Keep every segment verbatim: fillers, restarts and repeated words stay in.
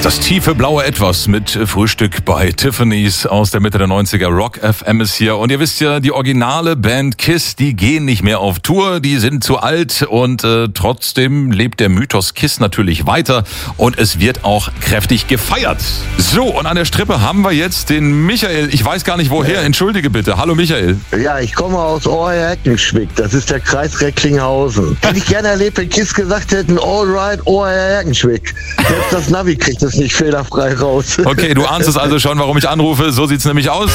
Das tiefe blaue Etwas mit Frühstück bei Tiffany's aus der Mitte der neunziger. Rock F M ist hier. Und ihr wisst ja, die originale Band Kiss, die gehen nicht mehr auf Tour, die sind zu alt und äh, trotzdem lebt der Mythos Kiss natürlich weiter und es wird auch kräftig gefeiert. So, und an der Strippe haben wir jetzt den Michael. Ich weiß gar nicht woher, entschuldige bitte. Hallo Michael. Ja, ich komme aus Ohr-Erkenschwick, das ist der Kreis Recklinghausen. Hätte ich gerne erlebt, wenn Kiss gesagt hätten, all right, Ohr-Erkenschwick. Selbst das Navi kriegt das nicht fehlerfrei raus. Okay, du ahnst es also schon, warum ich anrufe. So sieht's nämlich aus.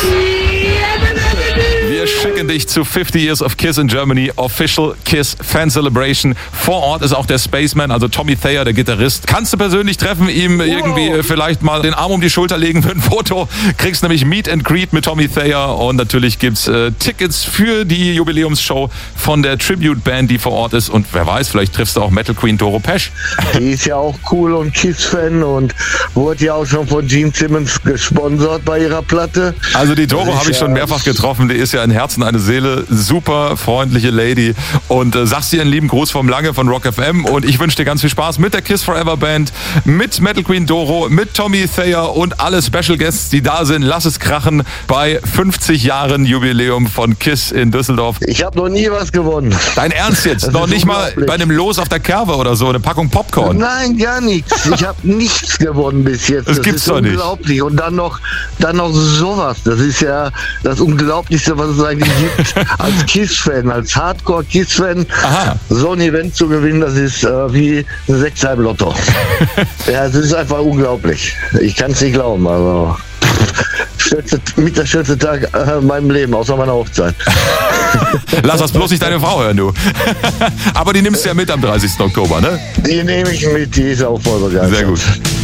Wir schicken dich zu fifty Years of Kiss in Germany, Official Kiss Fan Celebration. Vor Ort ist auch der Spaceman, also Tommy Thayer, der Gitarrist. Kannst du persönlich treffen, ihm irgendwie wow. vielleicht mal den Arm um die Schulter legen für ein Foto. Kriegst nämlich Meet and Greet mit Tommy Thayer und natürlich gibt's äh, Tickets für die Jubiläumsshow von der Tribute Band, die vor Ort ist. Und wer weiß, vielleicht triffst du auch Metal Queen Doro Pesch. Die ist ja auch cool und Kiss-Fan und wurde ja auch schon von Gene Simmons gesponsert bei ihrer Platte. Also die Doro habe ich schon mehrfach getroffen. Die ist ja ein Herzen, eine Seele, super freundliche Lady und äh, sagst dir einen lieben Gruß vom Lange von Rock F M und ich wünsche dir ganz viel Spaß mit der Kiss Forever Band, mit Metal Queen Doro, mit Tommy Thayer und alle Special Guests, die da sind. Lass es krachen bei fünfzig Jahren Jubiläum von Kiss in Düsseldorf. Ich habe noch nie was gewonnen. Dein Ernst jetzt? Das noch nicht mal bei einem Los auf der Kerbe oder so, eine Packung Popcorn? Nein, gar nichts. Ich habe nichts gewonnen bis jetzt. Das, das gibt's ist doch nicht. Unglaublich. Und dann noch, dann noch sowas. Das ist ja das Unglaublichste, was es eigentlich gibt. Als Kiss-Fan, als Hardcore-Kiss-Fan, so ein Event zu gewinnen, das ist äh, wie ein Sechsheim Lotto. Ja, es ist einfach unglaublich. Ich kann es nicht glauben. Also, schönste, mit der schönste Tag äh, in meinem Leben, außer meiner Hochzeit. Lass das bloß nicht deine Frau hören, du. Aber die nimmst du ja mit am dreißigsten Oktober, ne? Die nehme ich mit, die ist auch voll begeistert. Sehr gut.